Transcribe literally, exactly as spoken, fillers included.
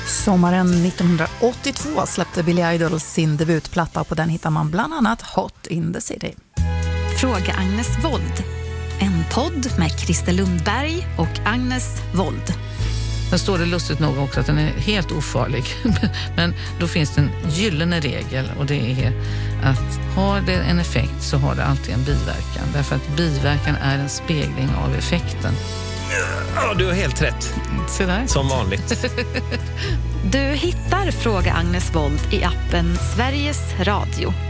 Sommaren nittonhundraåttiotvå släppte Billy Idol sin debutplatta och på den hittar man bland annat Hot in the City. Fråga Agnes Wold. En podd med Christer Lundberg och Agnes Wold. Sen står det lustigt nog också att den är helt ofarlig. Men då finns det en gyllene regel och det är att har det en effekt så har det alltid en biverkan. Därför att biverkan är en spegling av effekten. Ja, du har helt rätt. Se där. Som vanligt. Du hittar Fråga Agnes Wold i appen Sveriges Radio.